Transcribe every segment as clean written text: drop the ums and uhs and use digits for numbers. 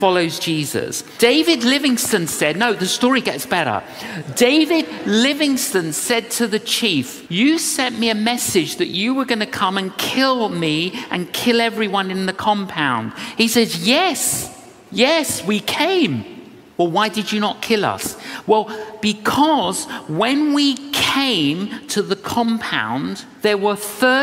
follows Jesus. David Livingstone said, no, the story gets better. David Livingstone said to the chief, you sent me a message that you were going to come and kill me and kill everyone in the compound. He says, yes, we came. Well, why did you not kill us? Well, because when we came to the compound, there were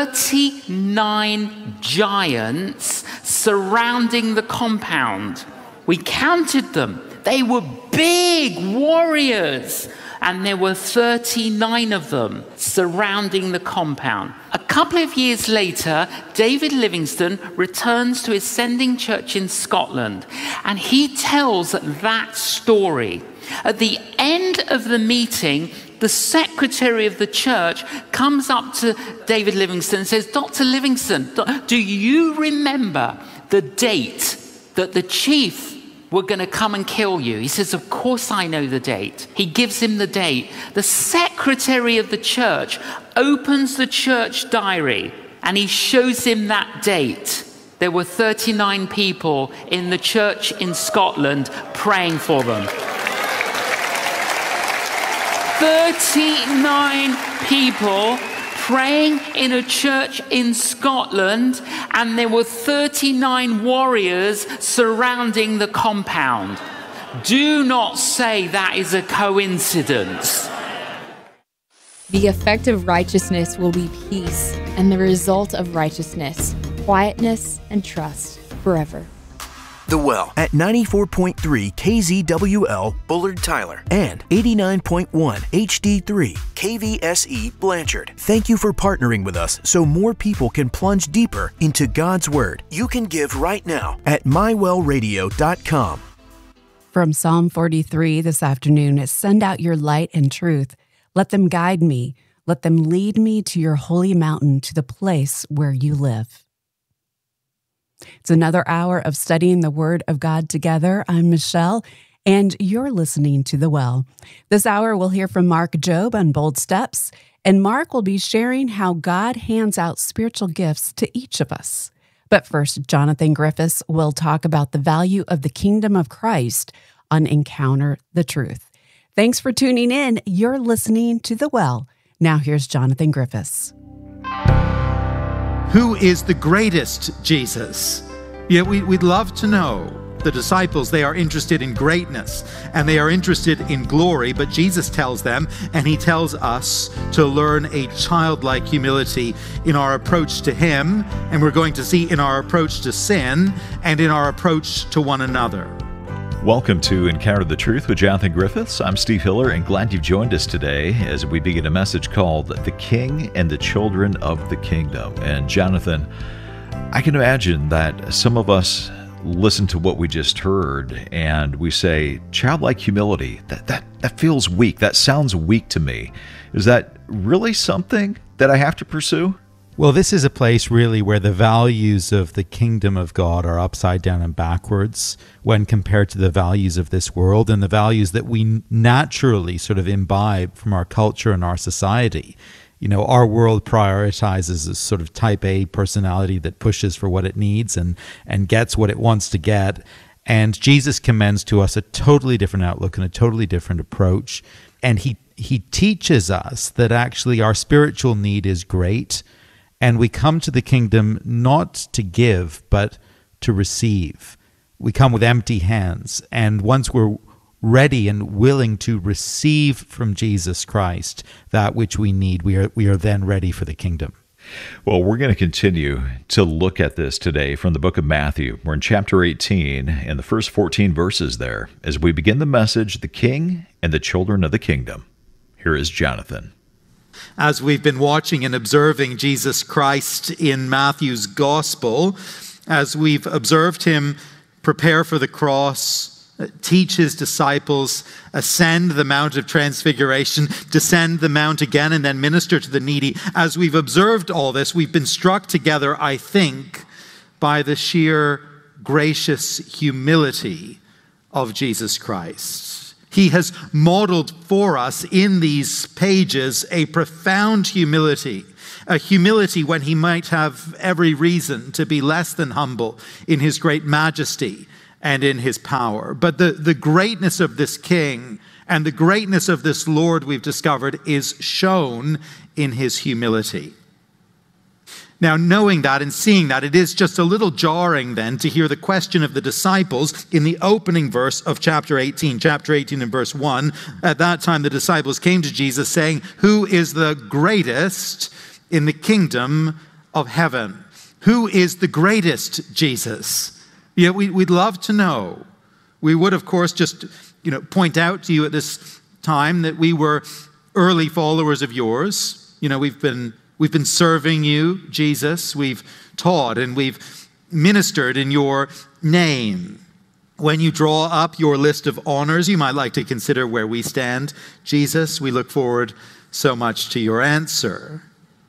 39 giants surrounding the compound. We counted them. They were big warriors. And there were 39 of them surrounding the compound. A couple of years later, David Livingstone returns to his sending church in Scotland, and he tells that story. At the end of the meeting, the secretary of the church comes up to David Livingstone and says, Dr. Livingstone, do you remember the date that the chief were going to come and kill you? He says, of course I know the date. He gives him the date. The secretary of the church opens the church diary and he shows him that date. There were 39 people in the church in Scotland praying for them. 39 people praying in a church in Scotland, and there were 39 warriors surrounding the compound. Do not say that is a coincidence. The effect of righteousness will be peace, and the result of righteousness, quietness and trust forever. The Well at 94.3 KZWL Bullard Tyler and 89.1 HD3 KVSE Blanchard. Thank you for partnering with us so more people can plunge deeper into God's Word. You can give right now at mywellradio.com. From Psalm 43 this afternoon is send out your light and truth. Let them guide me. Let them lead me to your holy mountain, to the place where you live. It's another hour of studying the Word of God together. I'm Michelle, and you're listening to The Well. This hour, we'll hear from Mark Jobe on Bold Steps, and Mark will be sharing how God hands out spiritual gifts to each of us. But first, Jonathan Griffiths will talk about the value of the kingdom of Christ on Encounter the Truth. Thanks for tuning in. You're listening to The Well. Now here's Jonathan Griffiths. Who is the greatest Jesus? Yeah, we'd love to know. The disciples, they are interested in greatness and they are interested in glory, but Jesus tells them, and he tells us, to learn a childlike humility in our approach to him, and we're going to see in our approach to sin and in our approach to one another. Welcome to Encounter the Truth with Jonathan Griffiths. I'm Steve Hiller, and glad you've joined us today as we begin a message called The King and the Children of the Kingdom. And Jonathan, I can imagine that some of us listen to what we just heard and we say, childlike humility, that feels weak. That sounds weak to me. Is that really something that I have to pursue? Well, this is a place really where the values of the kingdom of God are upside down and backwards when compared to the values of this world and the values that we naturally sort of imbibe from our culture and our society. You know, our world prioritizes a sort of type A personality that pushes for what it needs and gets what it wants to get. And Jesus commends to us a totally different outlook and a totally different approach. And he teaches us that actually our spiritual need is great. And we come to the kingdom not to give, but to receive. We come with empty hands. And once we're ready and willing to receive from Jesus Christ that which we need, we are then ready for the kingdom. Well, we're going to continue to look at this today from the book of Matthew. We're in chapter 18 and the first 14 verses there as we begin the message, The King and the Children of the Kingdom. Here is Jonathan. As we've been watching and observing Jesus Christ in Matthew's gospel, as we've observed him prepare for the cross, teach his disciples, ascend the Mount of Transfiguration, descend the mount again, and then minister to the needy. As we've observed all this, we've been struck together, I think, by the sheer gracious humility of Jesus Christ. He has modeled for us in these pages a profound humility, a humility when he might have every reason to be less than humble in his great majesty and in his power. But the greatness of this king and the greatness of this Lord, we've discovered, is shown in his humility. Now, knowing that and seeing that, it is just a little jarring then to hear the question of the disciples in the opening verse of chapter 18. Chapter 18 and verse 1, at that time the disciples came to Jesus saying, "Who is the greatest in the kingdom of heaven?" Who is the greatest, Jesus? Yeah, we'd love to know. We would, of course, just point out to you at this time that we were early followers of yours. We've been serving you, Jesus. We've taught and we've ministered in your name. When you draw up your list of honors, you might like to consider where we stand. Jesus, we look forward so much to your answer.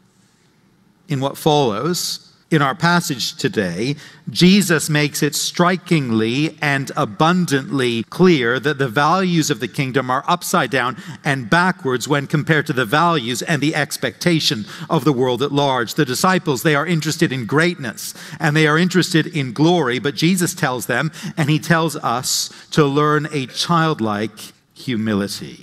In what follows, in our passage today, Jesus makes it strikingly and abundantly clear that the values of the kingdom are upside down and backwards when compared to the values and the expectation of the world at large. The disciples, they are interested in greatness and they are interested in glory, but Jesus tells them, and he tells us, to learn a childlike humility.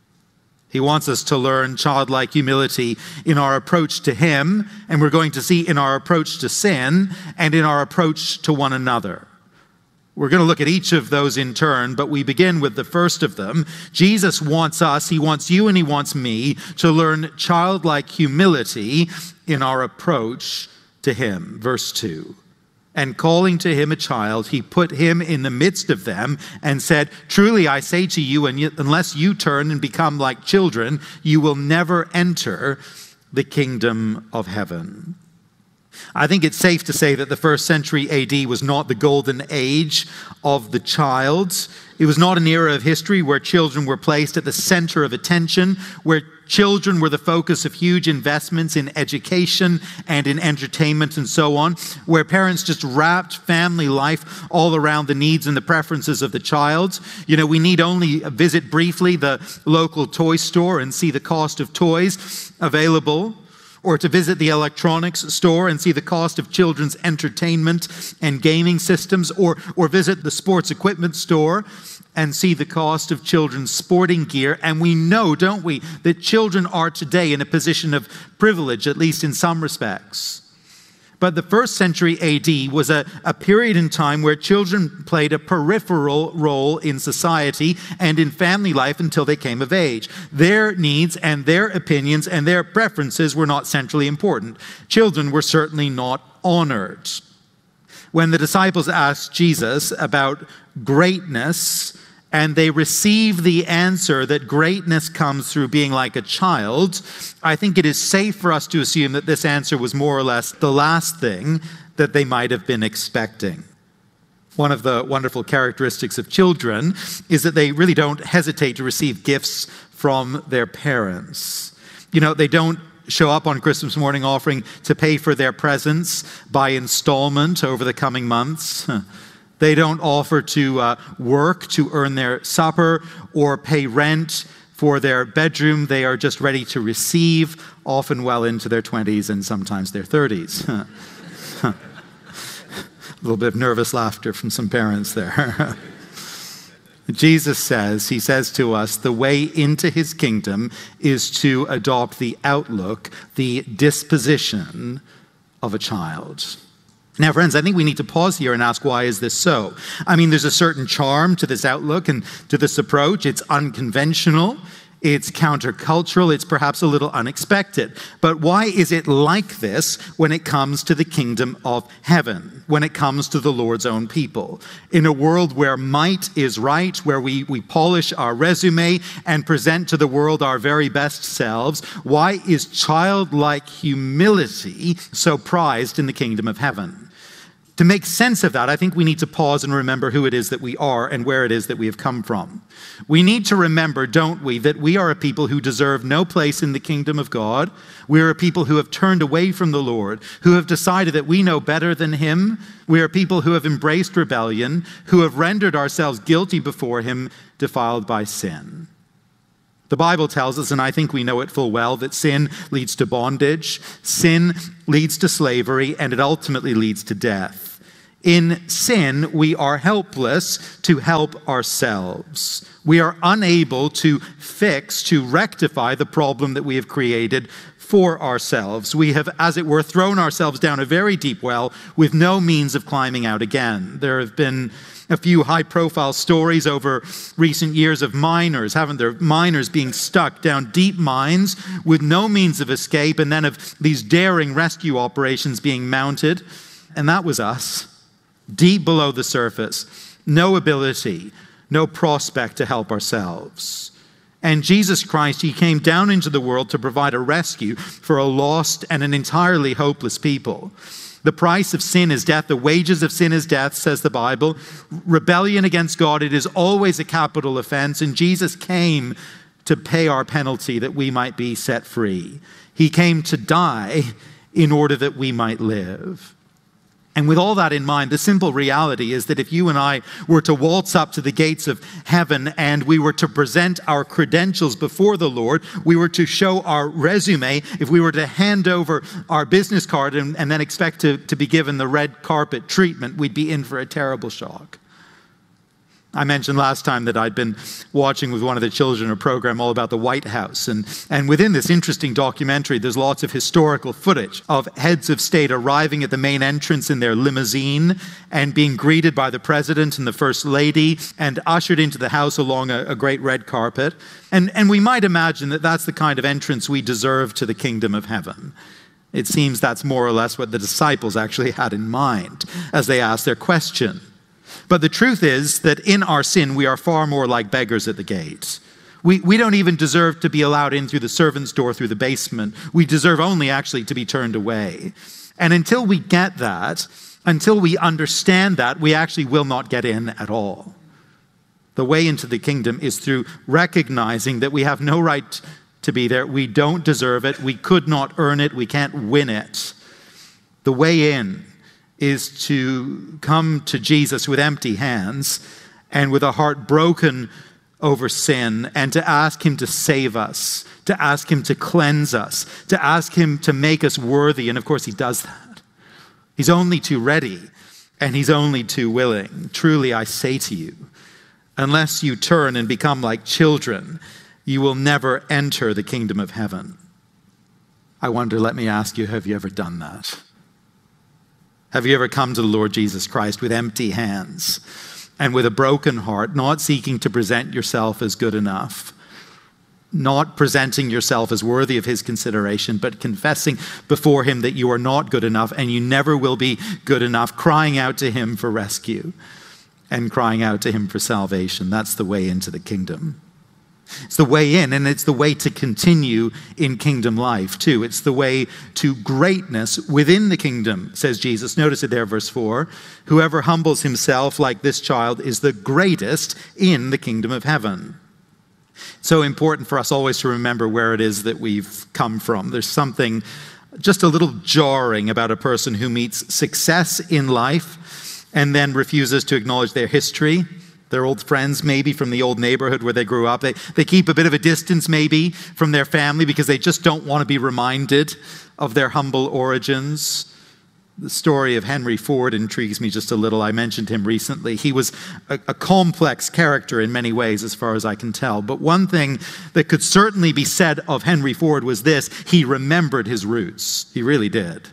He wants us to learn childlike humility in our approach to him, and we're going to see in our approach to sin and in our approach to one another. We're going to look at each of those in turn, but we begin with the first of them. Jesus wants us, he wants you and he wants me to learn childlike humility in our approach to him. Verse 2. And calling to him a child, he put him in the midst of them and said, "Truly I say to you, unless you turn and become like children, you will never enter the kingdom of heaven." I think it's safe to say that the first century AD was not the golden age of the child. It was not an era of history where children were placed at the center of attention, where children were the focus of huge investments in education and in entertainment and so on, where parents just wrapped family life all around the needs and the preferences of the child. We need only visit briefly the local toy store and see the cost of toys available, or to visit the electronics store and see the cost of children's entertainment and gaming systems, or visit the sports equipment store and see the cost of children's sporting gear. And we know, don't we, that children are today in a position of privilege, at least in some respects. But the first century AD was a period in time where children played a peripheral role in society and in family life until they came of age. Their needs and their opinions and their preferences were not centrally important. Children were certainly not honored. When the disciples asked Jesus about greatness, and they receive the answer that greatness comes through being like a child, I think it is safe for us to assume that this answer was more or less the last thing that they might have been expecting. One of the wonderful characteristics of children is that they really don't hesitate to receive gifts from their parents. They don't show up on Christmas morning offering to pay for their presents by installment over the coming months. They don't offer to work to earn their supper or pay rent for their bedroom. They are just ready to receive, often well into their 20s and sometimes their 30s. A little bit of nervous laughter from some parents there. Jesus says, he says to us, the way into his kingdom is to adopt the outlook, the disposition of a child. Now, friends, I think we need to pause here and ask, why is this so? I mean, there's a certain charm to this outlook and to this approach. It's unconventional. It's countercultural. It's perhaps a little unexpected. But why is it like this when it comes to the kingdom of heaven, when it comes to the Lord's own people? In a world where might is right, where we polish our resume and present to the world our very best selves, why is childlike humility so prized in the kingdom of heaven? To make sense of that, I think we need to pause and remember who it is that we are and where it is that we have come from. We need to remember, don't we, that we are a people who deserve no place in the kingdom of God. We are a people who have turned away from the Lord, who have decided that we know better than him. We are people who have embraced rebellion, who have rendered ourselves guilty before him, defiled by sin. The Bible tells us, and I think we know it full well, that sin leads to bondage, sin leads to slavery, and it ultimately leads to death. In sin, we are helpless to help ourselves. We are unable to fix, to rectify the problem that we have created for ourselves. We have, as it were, thrown ourselves down a very deep well with no means of climbing out again. There have been a few high-profile stories over recent years of miners, haven't there? Miners being stuck down deep mines with no means of escape, and then of these daring rescue operations being mounted. And that was us, deep below the surface, no ability, no prospect to help ourselves. And Jesus Christ, he came down into the world to provide a rescue for a lost and an entirely hopeless people. The price of sin is death. The wages of sin is death, says the Bible. Rebellion against God, it is always a capital offense. And Jesus came to pay our penalty that we might be set free. He came to die in order that we might live. And with all that in mind, the simple reality is that if you and I were to waltz up to the gates of heaven and we were to present our credentials before the Lord, we were to show our resume, if we were to hand over our business card and then expect to be given the red carpet treatment, we'd be in for a terrible shock. I mentioned last time that I'd been watching with one of the children a program all about the White House. And within this interesting documentary, there's lots of historical footage of heads of state arriving at the main entrance in their limousine and being greeted by the president and the first lady and ushered into the house along a great red carpet. And we might imagine that that's the kind of entrance we deserve to the kingdom of heaven. It seems that's more or less what the disciples actually had in mind as they asked their question. But the truth is that in our sin, we are far more like beggars at the gate. We don't even deserve to be allowed in through the servant's door, through the basement. We deserve only actually to be turned away. And until we get that, until we understand that, we actually will not get in at all. The way into the kingdom is through recognizing that we have no right to be there. We don't deserve it. We could not earn it. We can't win it. The way in is to come to Jesus with empty hands and with a heart broken over sin, and to ask him to save us, to ask him to cleanse us, to ask him to make us worthy. And of course he does that. He's only too ready and he's only too willing. Truly I say to you, unless you turn and become like children, you will never enter the kingdom of heaven. I wonder, let me ask you, have you ever done that? Have you ever come to the Lord Jesus Christ with empty hands and with a broken heart, not seeking to present yourself as good enough, not presenting yourself as worthy of his consideration, but confessing before him that you are not good enough and you never will be good enough, crying out to him for rescue and crying out to him for salvation? That's the way into the kingdom. It's the way in, and it's the way to continue in kingdom life too. It's the way to greatness within the kingdom, says Jesus. Notice it there, verse 4. Whoever humbles himself like this child is the greatest in the kingdom of heaven. It's so important for us always to remember where it is that we've come from. There's something just a little jarring about a person who meets success in life and then refuses to acknowledge their history, their old friends maybe from the old neighborhood where they grew up. They keep a bit of a distance maybe from their family because they just don't want to be reminded of their humble origins. The story of Henry Ford intrigues me just a little. I mentioned him recently. He was a complex character in many ways as far as I can tell. But one thing that could certainly be said of Henry Ford was this: he remembered his roots. He really did.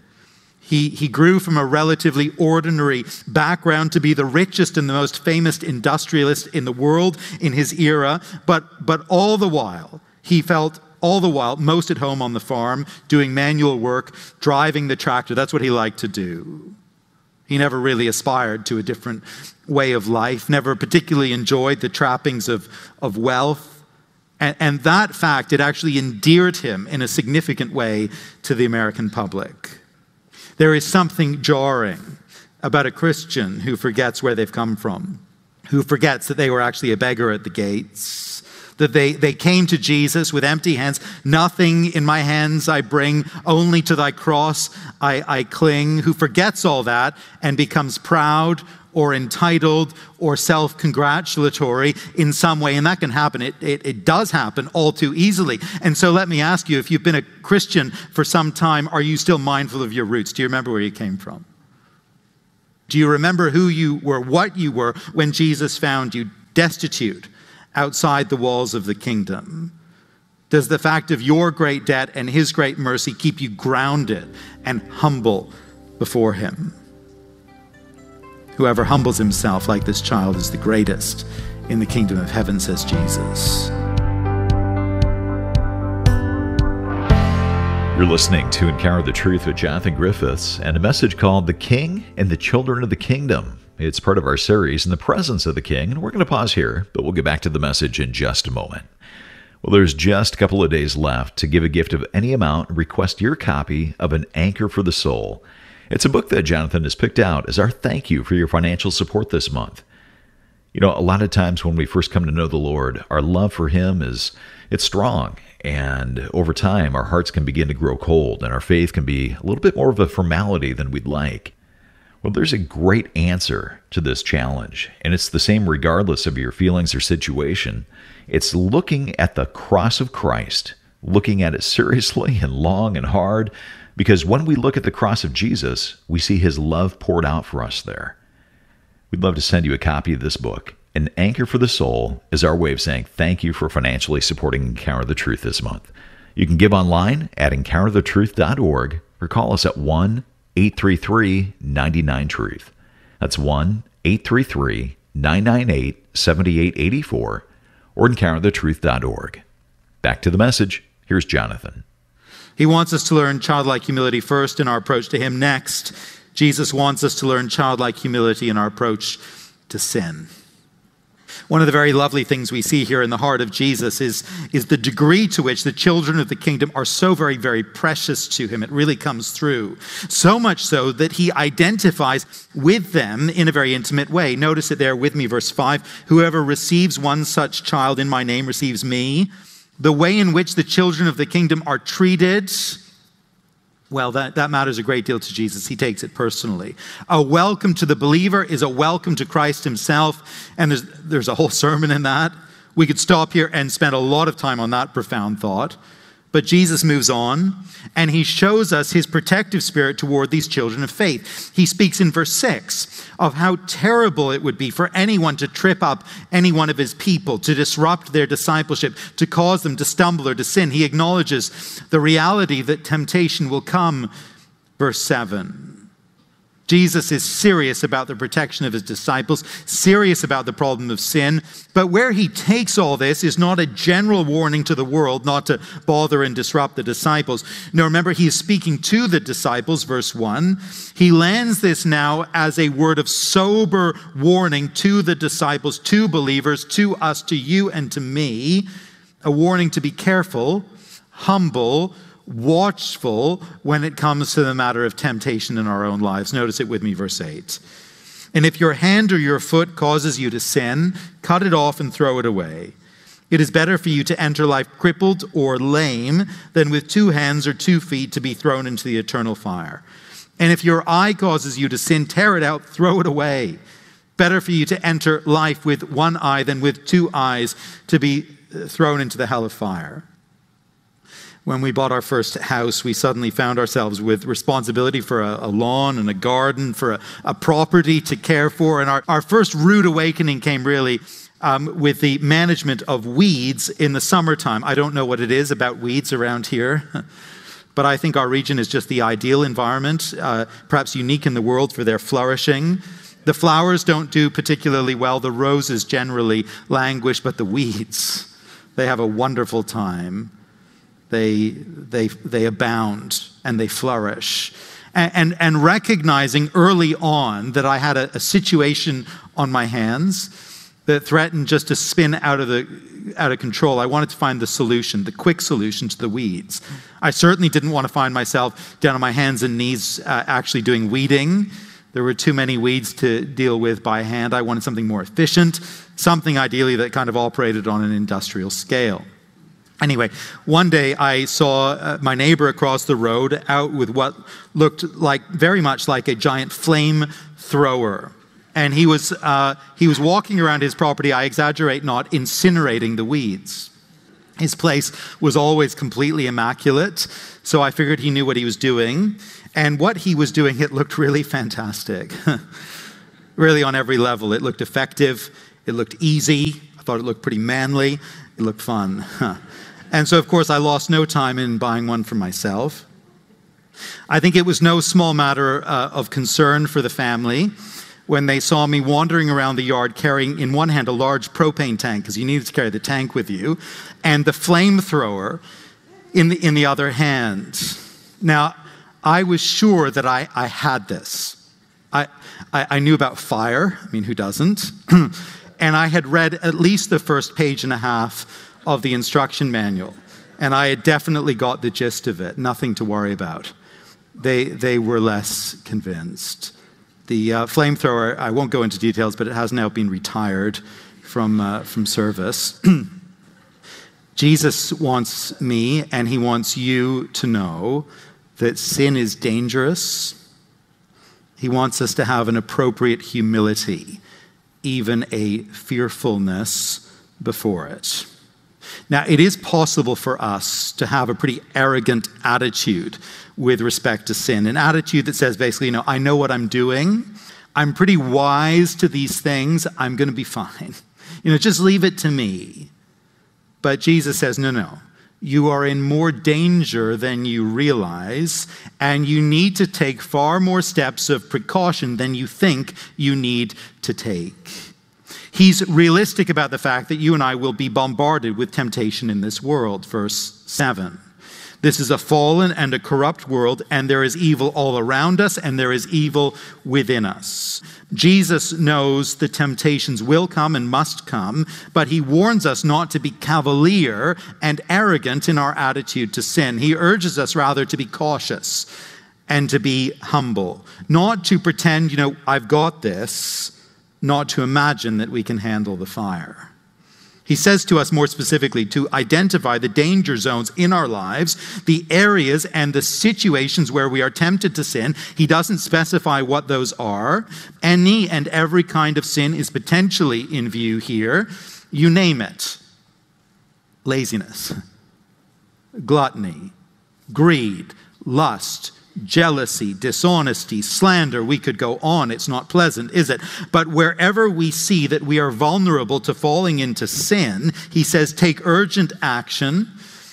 He grew from a relatively ordinary background to be the richest and the most famous industrialist in the world in his era, but all the while, he felt most at home on the farm, doing manual work, driving the tractor. That's what he liked to do. He never really aspired to a different way of life, never particularly enjoyed the trappings of wealth. And that fact, it actually endeared him in a significant way to the American public. There is something jarring about a Christian who forgets where they've come from, who forgets that they were actually a beggar at the gates, that they came to Jesus with empty hands. Nothing in my hands I bring, only to thy cross I cling, who forgets all that and becomes proud or entitled or self-congratulatory in some way. And that can happen. It does happen all too easily. And so let me ask you, if you've been a Christian for some time, are you still mindful of your roots? Do you remember where you came from? Do Do you remember who you were, what you were, when Jesus found you destitute outside the walls of the kingdom? Does the fact of your great debt and his great mercy keep you grounded and humble before him? Whoever humbles himself like this child is the greatest in the kingdom of heaven, says Jesus. You're listening to Encounter the Truth with Jonathan Griffiths and a message called The King and the Children of the Kingdom. It's part of our series, In the Presence of the King, and we're going to pause here, but we'll get back to the message in just a moment. Well, there's just a couple of days left to give a gift of any amount and request your copy of An Anchor for the Soul. It's a book that Jonathan has picked out as our thank you for your financial support this month. You know, a lot of times when we first come to know the Lord, our love for him it's strong. And over time, our hearts can begin to grow cold and our faith can be a little bit more of a formality than we'd like. Well, there's a great answer to this challenge, and it's the same regardless of your feelings or situation. It's looking at the cross of Christ, looking at it seriously and long and hard, because when we look at the cross of Jesus, we see his love poured out for us there. We'd love to send you a copy of this book. An Anchor for the Soul is our way of saying thank you for financially supporting Encounter the Truth this month. You can give online at encounterthetruth.org or call us at 1-833-99-TRUTH. That's 1-833-998-7884 or encounterthetruth.org. Back to the message. Here's Jonathan. He wants us to learn childlike humility first in our approach to him. Next, Jesus wants us to learn childlike humility in our approach to sin. One of the very lovely things we see here in the heart of Jesus is the degree to which the children of the kingdom are so very, very precious to him. It really comes through. So much so that he identifies with them in a very intimate way. Notice it there with me, verse 5. Whoever receives one such child in my name receives me. The way in which the children of the kingdom are treated, well, that matters a great deal to Jesus. He takes it personally. A welcome to the believer is a welcome to Christ himself, and there's a whole sermon in that. We could stop here and spend a lot of time on that profound thought. But Jesus moves on, and he shows us his protective spirit toward these children of faith. He speaks in verse 6 of how terrible it would be for anyone to trip up any one of his people, to disrupt their discipleship, to cause them to stumble or to sin. He acknowledges the reality that temptation will come. Verse 7. Jesus is serious about the protection of his disciples, serious about the problem of sin. But where he takes all this is not a general warning to the world not to bother and disrupt the disciples. No, remember, he is speaking to the disciples, verse 1. He lands this now as a word of sober warning to the disciples, to believers, to us, to you, and to me. A warning to be careful, humble, watchful when it comes to the matter of temptation in our own lives. Notice it with me, verse 8. And if your hand or your foot causes you to sin, cut it off and throw it away. It is better for you to enter life crippled or lame than with 2 hands or 2 feet to be thrown into the eternal fire. And if your eye causes you to sin, tear it out, throw it away. Better for you to enter life with 1 eye than with 2 eyes to be thrown into the hell of fire. When we bought our first house, we suddenly found ourselves with responsibility for a lawn and a garden, for a property to care for. And our first rude awakening came really with the management of weeds in the summertime. I don't know what it is about weeds around here, but I think our region is just the ideal environment, perhaps unique in the world for their flourishing. The flowers don't do particularly well. The roses generally languish, but the weeds, they have a wonderful time. They abound and they flourish. And recognizing early on that I had a situation on my hands that threatened just to spin out of control, I wanted to find the solution, the quick solution to the weeds. I certainly didn't want to find myself down on my hands and knees actually doing weeding. There were too many weeds to deal with by hand. I wanted something more efficient, something ideally that kind of operated on an industrial scale. Anyway, one day I saw my neighbor across the road out with what looked like very much like a giant flame thrower. And he was walking around his property, I exaggerate not, incinerating the weeds. His place was always completely immaculate, so I figured he knew what he was doing. And what he was doing, it looked really fantastic. really on every level. It looked effective. It looked easy. I thought it looked pretty manly. It looked fun. And so, of course, I lost no time in buying one for myself. I think it was no small matter of concern for the family when they saw me wandering around the yard carrying in one hand a large propane tank, because you needed to carry the tank with you, and the flamethrower in the other hand. Now, I was sure that I had this. I knew about fire. I mean, who doesn't? And I had read at least the first page and a half of the instruction manual, and I had definitely got the gist of it. Nothing to worry about. They were less convinced. The flamethrower, I won't go into details, but it has now been retired from service. Jesus wants me and he wants you to know that sin is dangerous. He wants us to have an appropriate humility, even a fearfulness before it. Now, it is possible for us to have a pretty arrogant attitude with respect to sin, an attitude that says basically, I know what I'm doing. I'm pretty wise to these things. I'm going to be fine. Just leave it to me. But Jesus says, no. You are in more danger than you realize, and you need to take far more steps of precaution than you think you need to take. He's realistic about the fact that you and I will be bombarded with temptation in this world. Verse 7. This is a fallen and a corrupt world, and there is evil all around us, and there is evil within us. Jesus knows the temptations will come and must come, but he warns us not to be cavalier and arrogant in our attitude to sin. He urges us rather to be cautious and to be humble, not to pretend, I've got this, not to imagine that we can handle the fire. He says to us more specifically to identify the danger zones in our lives, the areas and the situations where we are tempted to sin. He doesn't specify what those are. Any and every kind of sin is potentially in view here. You name it. Laziness, gluttony, greed, lust, jealousy, dishonesty, slander. We could go on. It's not pleasant, is it? But wherever we see that we are vulnerable to falling into sin, he says, take urgent action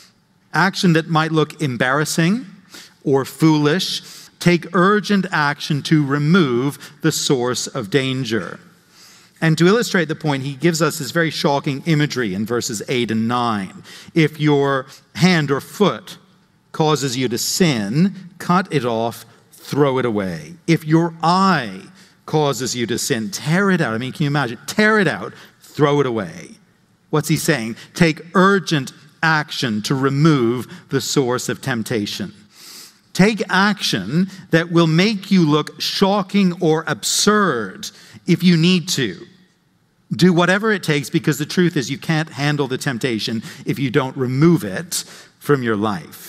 that might look embarrassing or foolish. Take urgent action to remove the source of danger. And to illustrate the point, he gives us this very shocking imagery in verses 8 and 9. If your hand or foot causes you to sin, cut it off, throw it away. If your eye causes you to sin, tear it out. I mean, can you imagine? Tear it out, throw it away. What's he saying? Take urgent action to remove the source of temptation. Take action that will make you look shocking or absurd if you need to. Do whatever it takes, because the truth is you can't handle the temptation if you don't remove it from your life.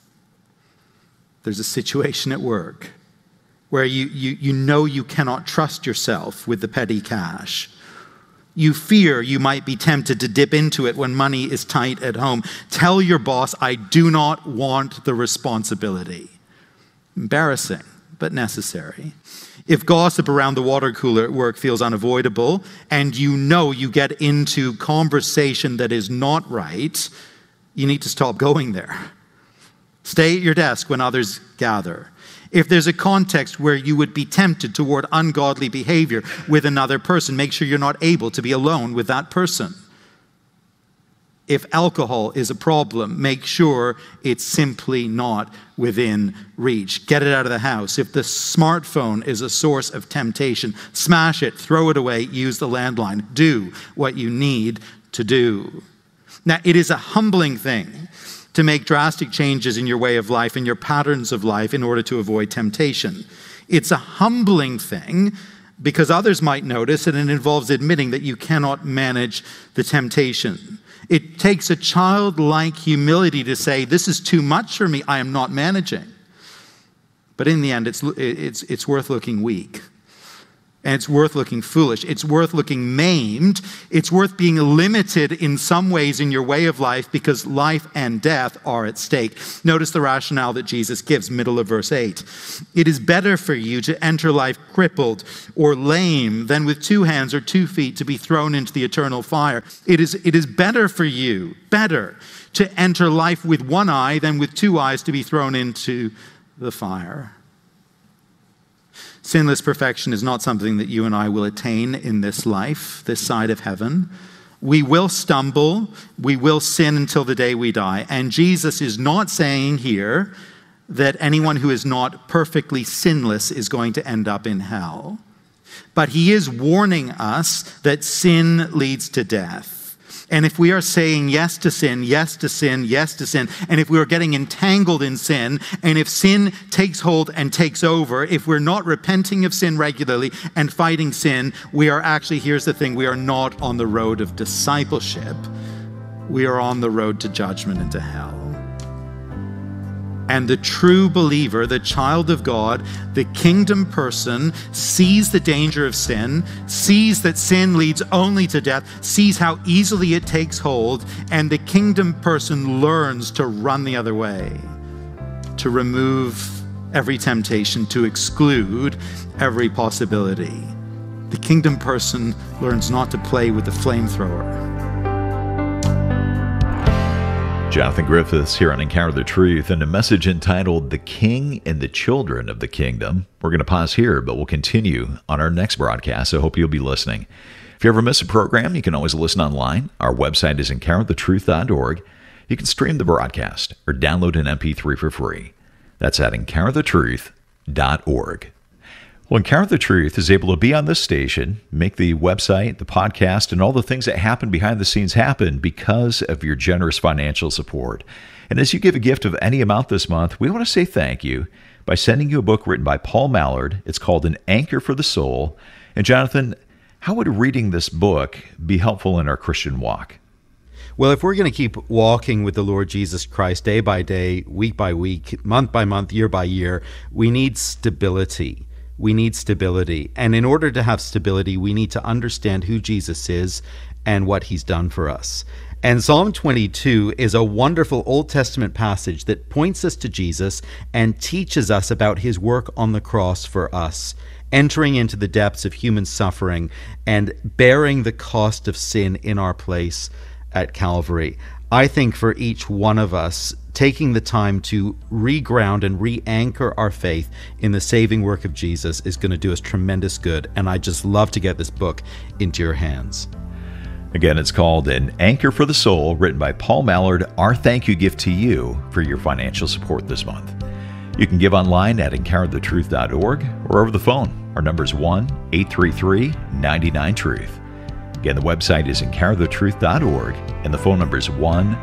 There's a situation at work where you know you cannot trust yourself with the petty cash. You fear you might be tempted to dip into it when money is tight at home. Tell your boss, I do not want the responsibility. Embarrassing, but necessary. If gossip around the water cooler at work feels unavoidable, and you get into conversation that is not right, you need to stop going there. Stay at your desk when others gather. If there's a context where you would be tempted toward ungodly behavior with another person, make sure you're not able to be alone with that person. If alcohol is a problem, make sure it's simply not within reach. Get it out of the house. If the smartphone is a source of temptation, smash it, throw it away, use the landline. Do what you need to do. Now, it is a humbling thing to make drastic changes in your way of life and your patterns of life in order to avoid temptation. It's a humbling thing because others might notice, and it involves admitting that you cannot manage the temptation. It takes a childlike humility to say, this is too much for me, I am not managing. But in the end, it's worth looking weak. And it's worth looking foolish. It's worth looking maimed. It's worth being limited in some ways in your way of life because life and death are at stake. Notice the rationale that Jesus gives, middle of verse 8. It is better for you to enter life crippled or lame than with 2 hands or 2 feet to be thrown into the eternal fire. It is better for you, to enter life with 1 eye than with 2 eyes to be thrown into the fire. Sinless perfection is not something that you and I will attain in this life, this side of heaven. We will stumble, we will sin until the day we die. And Jesus is not saying here that anyone who is not perfectly sinless is going to end up in hell. But he is warning us that sin leads to death. And if we are saying yes to sin, yes to sin, yes to sin, and if we are getting entangled in sin, and if sin takes hold and takes over, if we're not repenting of sin regularly and fighting sin, we are actually, here's the thing, we are not on the road of discipleship. We are on the road to judgment and to hell. And the true believer, the child of God, the kingdom person, sees the danger of sin, sees that sin leads only to death, sees how easily it takes hold, and the kingdom person learns to run the other way, to remove every temptation, to exclude every possibility. The kingdom person learns not to play with the flamethrower. Jonathan Griffiths here on Encounter the Truth, and a message entitled The King and the Children of the Kingdom. We're going to pause here, but we'll continue on our next broadcast, so I hope you'll be listening. If you ever miss a program, you can always listen online. Our website is encounterthetruth.org. You can stream the broadcast or download an MP3 for free. That's at encounterthetruth.org. Well, Encounter the Truth is able to be on this station, make the website, the podcast, and all the things that happen behind the scenes happen because of your generous financial support. And as you give a gift of any amount this month, we want to say thank you by sending you a book written by Paul Mallard. It's called An Anchor for the Soul. And Jonathan, how would reading this book be helpful in our Christian walk? Well, if we're going to keep walking with the Lord Jesus Christ day by day, week by week, month by month, year by year, we need stability. We need stability. And in order to have stability, we need to understand who Jesus is and what he's done for us. And Psalm 22 is a wonderful Old Testament passage that points us to Jesus and teaches us about his work on the cross for us, entering into the depths of human suffering and bearing the cost of sin in our place at Calvary. I think for each one of us, taking the time to reground and re-anchor our faith in the saving work of Jesus is going to do us tremendous good. And I just love to get this book into your hands. Again, it's called An Anchor for the Soul, written by Paul Mallard, our thank you gift to you for your financial support this month. You can give online at encounterthetruth.org or over the phone. Our number is 1-833-99-TRUTH. Again, the website is encounterthetruth.org, and the phone number is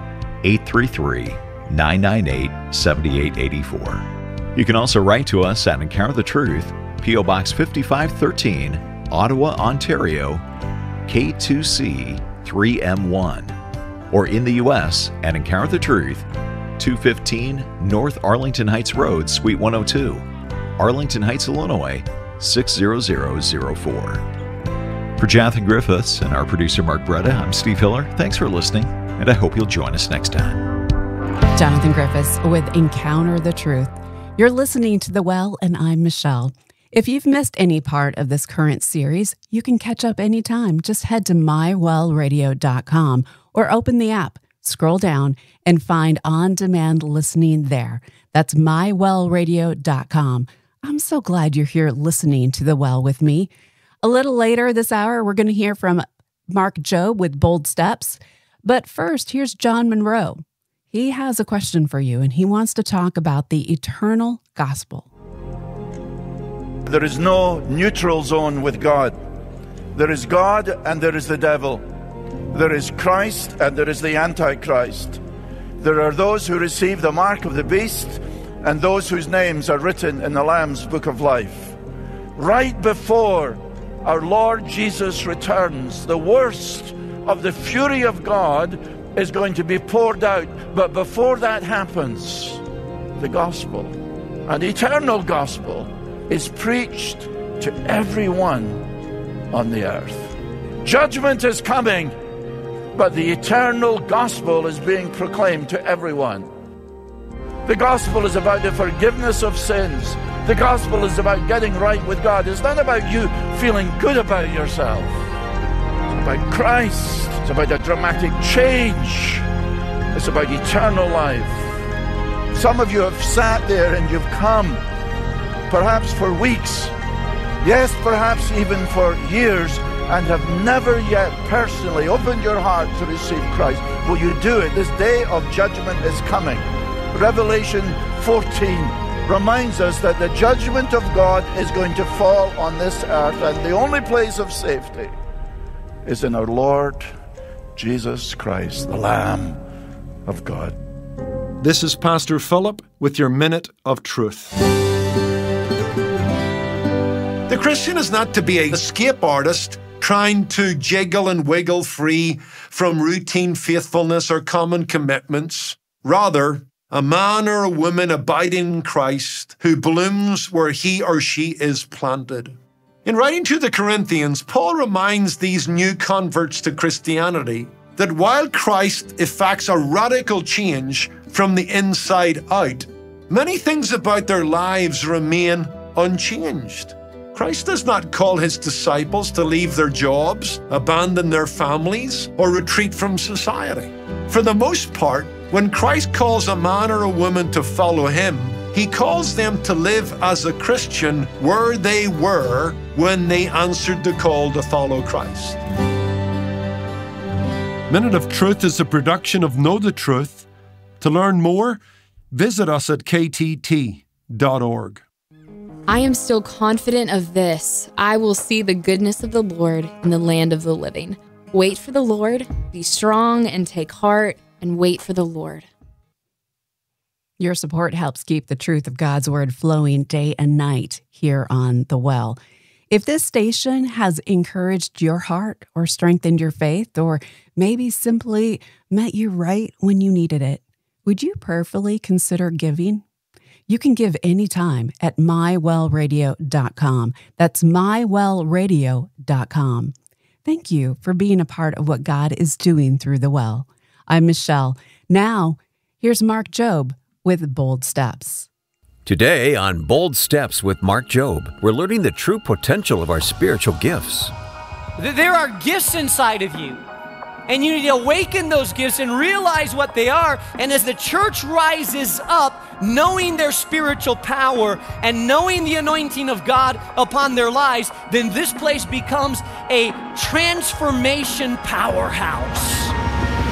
1-833-998-7884. You can also write to us at Encounter the Truth, P.O. Box 5513, Ottawa, Ontario, K2C 3M1, or in the U.S. at Encounter the Truth, 215 North Arlington Heights Road, Suite 102, Arlington Heights, Illinois, 60004. For Jonathan Griffiths and our producer Mark Bretta, I'm Steve Hiller. Thanks for listening, and I hope you'll join us next time. Jonathan Griffiths with Encounter the Truth. You're listening to The Well, and I'm Michelle. If you've missed any part of this current series, you can catch up anytime. Just head to mywellradio.com or open the app, scroll down, and find on-demand listening there. That's mywellradio.com. I'm so glad you're here listening to The Well with me. A little later this hour, we're going to hear from Mark Jobe with Bold Steps. But first, here's John Monroe. He has a question for you, and he wants to talk about the eternal gospel. There is no neutral zone with God. There is God and there is the devil. There is Christ and there is the Antichrist. There are those who receive the mark of the beast and those whose names are written in the Lamb's book of life. Right before our Lord Jesus returns, the worst of the fury of God is going to be poured out. But before that happens, the gospel, an eternal gospel, is preached to everyone on the earth. Judgment is coming, but the eternal gospel is being proclaimed to everyone. The gospel is about the forgiveness of sins. The gospel is about getting right with God. It's not about you feeling good about yourself. It's about Christ. It's about a dramatic change. It's about eternal life. Some of you have sat there and you've come, perhaps for weeks, yes, perhaps even for years, and have never yet personally opened your heart to receive Christ. Will you do it? This day of judgment is coming. Revelation 14 reminds us that the judgment of God is going to fall on this earth, and the only place of safety is in our Lord Jesus Christ, the Lamb of God. This is Pastor Philip with your Minute of Truth. The Christian is not to be an escape artist trying to jiggle and wiggle free from routine faithfulness or common commitments. Rather, a man or a woman abiding in Christ who blooms where he or she is planted. In writing to the Corinthians, Paul reminds these new converts to Christianity that while Christ effects a radical change from the inside out, many things about their lives remain unchanged. Christ does not call his disciples to leave their jobs, abandon their families, or retreat from society. For the most part, when Christ calls a man or a woman to follow him, he calls them to live as a Christian where they were when they answered the call to follow Christ. Minute of Truth is a production of Know the Truth. To learn more, visit us at ktt.org. I am still confident of this. I will see the goodness of the Lord in the land of the living. Wait for the Lord, be strong and take heart, and wait for the Lord. Your support helps keep the truth of God's Word flowing day and night here on The Well. If this station has encouraged your heart or strengthened your faith, or maybe simply met you right when you needed it, would you prayerfully consider giving? You can give anytime at mywellradio.com. That's mywellradio.com. Thank you for being a part of what God is doing through The Well. I'm Michelle. Now, here's Mark Jobe with Bold Steps. Today on Bold Steps with Mark Jobe, we're learning the true potential of our spiritual gifts. There are gifts inside of you, and you need to awaken those gifts and realize what they are. And as the church rises up, knowing their spiritual power and knowing the anointing of God upon their lives, then this place becomes a transformation powerhouse.